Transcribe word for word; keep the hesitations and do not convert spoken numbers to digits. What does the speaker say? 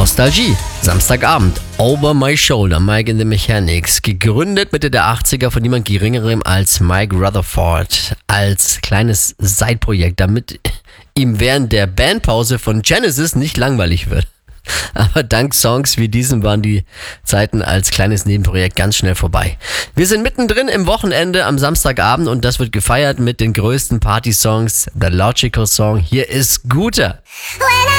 Nostalgie. Samstagabend. Over My Shoulder. Mike and the Mechanics. Gegründet Mitte der achtziger von niemand Geringerem als Mike Rutherford. Als kleines Seitprojekt, damit ihm während der Bandpause von Genesis nicht langweilig wird. Aber dank Songs wie diesem waren die Zeiten als kleines Nebenprojekt ganz schnell vorbei. Wir sind mittendrin im Wochenende am Samstagabend und das wird gefeiert mit den größten Party-Songs. The Logical Song. Hier ist Guter.